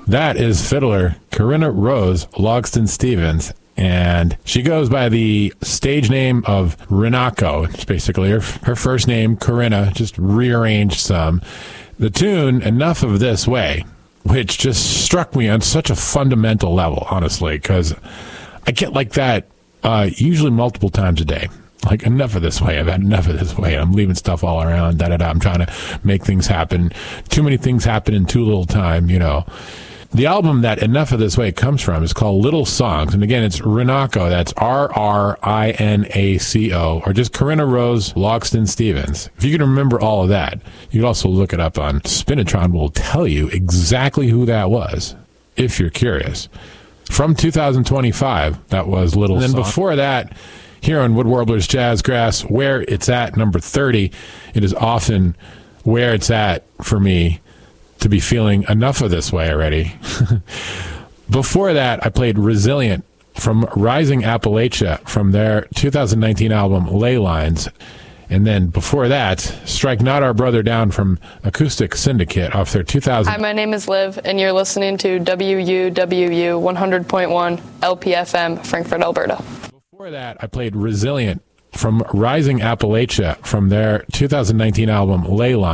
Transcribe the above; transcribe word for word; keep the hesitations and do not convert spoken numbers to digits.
That is fiddler Corinna Rose Logston Stevens, and she goes by the stage name of Rinako. It's basically her, her first name, Corinna, just rearranged some. The tune, Enough of This Way, which just struck me on such a fundamental level, honestly, because I get like that uh, usually multiple times a day. Like, enough of this way. I've had enough of this way. I'm leaving stuff all around. Da da da. I'm trying to make things happen. Too many things happen in too little time, you know. The album that Enough of This Way comes from is called Little Songs. And again, it's Rinako. That's R R I N A C O, or just Corinna Rose Logston Stevens. If you can remember all of that, you can also look it up on Spinitron. Will tell you exactly who that was, if you're curious. From two thousand twenty-five, that was Little Songs. And then before that, here on Wood Warblers Jazzgrass, Where It's At, number thirty, it is often where it's at for me to be feeling enough of this way already. Before that, I played Resilient from Rising Appalachia from their two thousand nineteen album Ley Lines. And then before that, Strike Not Our Brother Down from Acoustic Syndicate off their two thousand... Hi, my name is Liv, and you're listening to W U W U one hundred point one L P F M, Frankfurt, Alberta. Before that, I played Resilient from Rising Appalachia from their two thousand nineteen album Ley Lines.